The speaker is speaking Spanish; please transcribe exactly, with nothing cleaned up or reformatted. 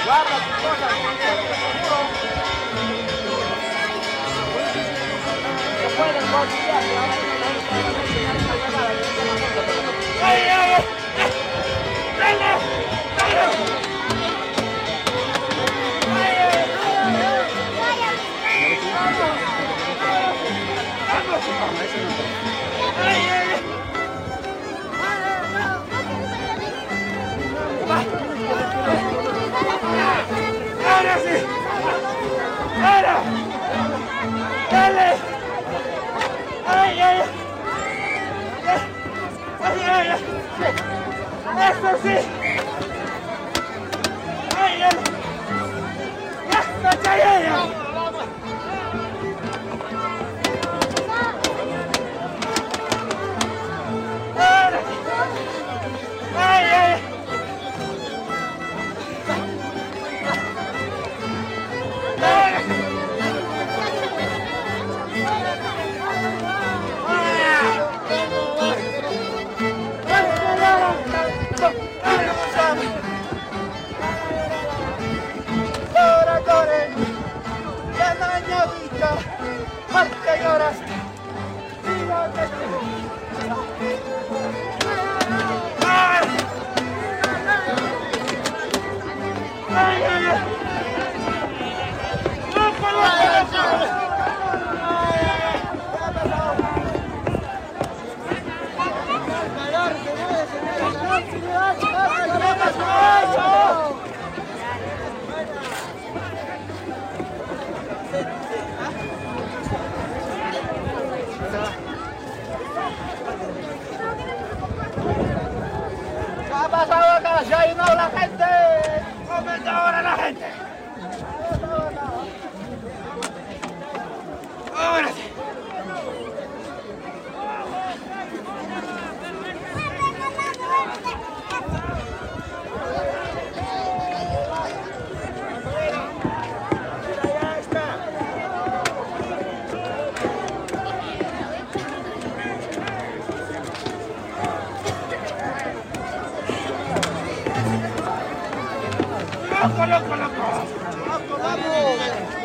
Guarda tus cosas, seguro. No pueden conciliar, ahora ¡ay, ay, ay! ¡Dale! ¡Dale! ¡Ahora sí! ¡Ahora! ¡Dale! ¡Ay, ay! ¡Ay, ay, ay! ¡Eso sí! ¡Ay, ay! ¡Ya! ¡No cae ella! ¡Ay, ay! ¿Qué ha pasado acá? ¿Se ha llenado la gente? ¡Comenta ahora la gente! ¡Ahora sí! ¡Loco, loco, loco! ¡Loco, vamos!